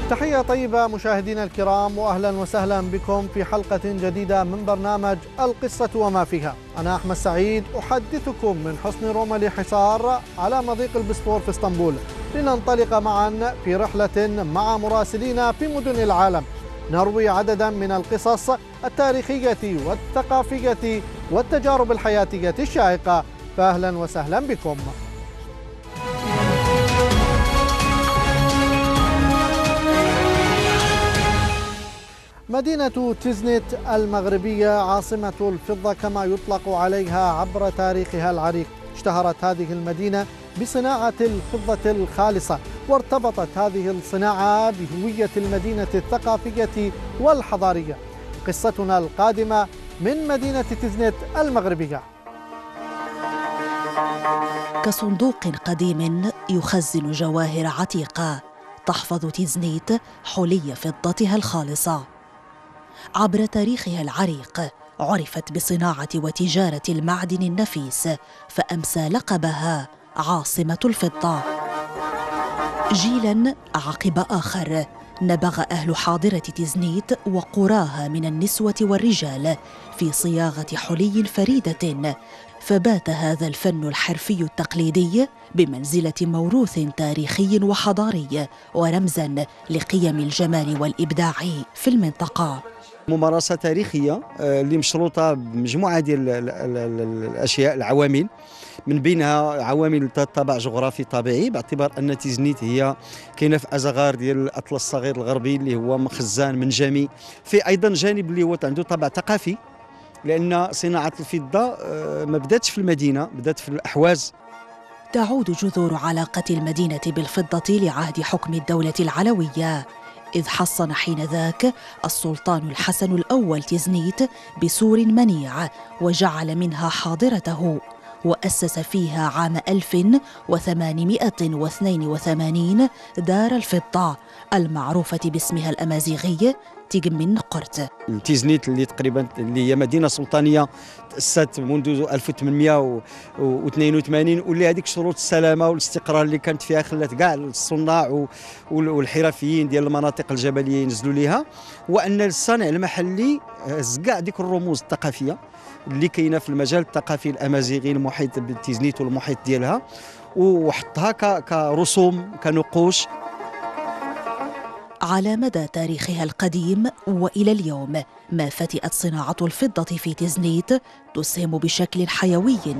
تحية طيبة مشاهدينا الكرام، وأهلا وسهلا بكم في حلقة جديدة من برنامج القصة وما فيها. أنا أحمد سعيد أحدثكم من حصن روملي حصار على مضيق البسفور في اسطنبول، لننطلق معا في رحلة مع مراسلين في مدن العالم، نروي عددا من القصص التاريخية والثقافية والتجارب الحياتية الشائقة. فأهلا وسهلا بكم. مدينة تيزنيت المغربية عاصمة الفضة كما يطلق عليها عبر تاريخها العريق. اشتهرت هذه المدينة بصناعة الفضة الخالصة، وارتبطت هذه الصناعة بهوية المدينة الثقافية والحضارية. قصتنا القادمة من مدينة تيزنيت المغربية. كصندوق قديم يخزن جواهر عتيقة، تحفظ تيزنيت حلي فضتها الخالصة. عبر تاريخها العريق عرفت بصناعة وتجارة المعدن النفيس، فأمسى لقبها عاصمة الفضة. جيلاً عقب آخر نبغ أهل حاضرة تيزنيت وقراها من النسوة والرجال في صياغة حلي فريدة، فبات هذا الفن الحرفي التقليدي بمنزلة موروث تاريخي وحضاري، ورمزاً لقيم الجمال والإبداع في المنطقة. ممارسة تاريخية اللي مشروطة بمجموعة ديال الأشياء، العوامل، من بينها عوامل طابع جغرافي طبيعي، باعتبار أن تيزنيت هي كاينة في أزغار ديال الأطلس الصغير الغربي اللي هو مخزان منجمي. في أيضا جانب اللي هو عنده طابع ثقافي، لأن صناعة الفضة ما بداتش في المدينة، بدات في الأحواز. تعود جذور علاقة المدينة بالفضة لعهد حكم الدولة العلوية، إذ حصن حينذاك السلطان الحسن الأول تيزنيت بسور منيع وجعل منها حاضرته، وأسس فيها عام 1882 دار الفضة المعروفة باسمها الأمازيغي تيغمين قرت. تيزنيت اللي تقريبا اللي هي مدينه سلطانيه تاسست منذ 1882، واللي هذيك شروط السلامه والاستقرار اللي كانت فيها خلات كاع الصناع والحرفيين ديال المناطق الجبليه ينزلوا ليها، وان الصانع المحلي هز كاع ديك الرموز الثقافيه اللي كاينه في المجال الثقافي الامازيغي المحيط بتيزنيت والمحيط ديالها، وحطها كرسوم كنقوش. على مدى تاريخها القديم وإلى اليوم ما فتئت صناعة الفضة في تيزنيت تسهم بشكل حيوي